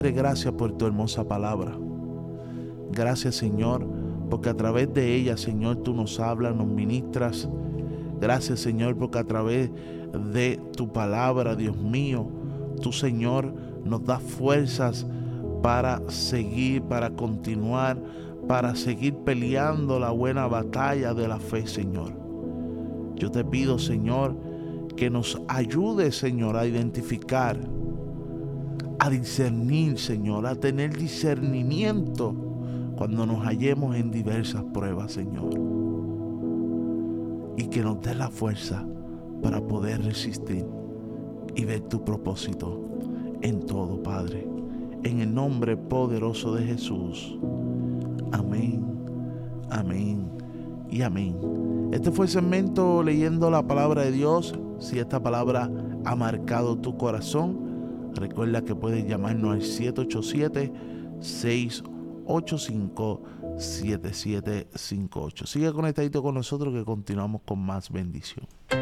Gracias por tu hermosa palabra. Gracias, Señor, porque a través de ella, Señor, tú nos hablas, nos ministras. Gracias, Señor, porque a través de tu palabra, Dios mío, tú, Señor, nos das fuerzas para seguir, para continuar, para seguir peleando la buena batalla de la fe, Señor. Yo te pido, Señor, que nos ayude, Señor, a identificar, a discernir, Señor, a tener discernimiento cuando nos hallemos en diversas pruebas, Señor. Y que nos dé la fuerza para poder resistir y ver tu propósito en todo, Padre. En el nombre poderoso de Jesús. Amén, amén y amén. Este fue el segmento leyendo la palabra de Dios. Si esta palabra ha marcado tu corazón, recuerda que puedes llamarnos al 787-685-7758. Sigue conectadito con nosotros que continuamos con más bendición.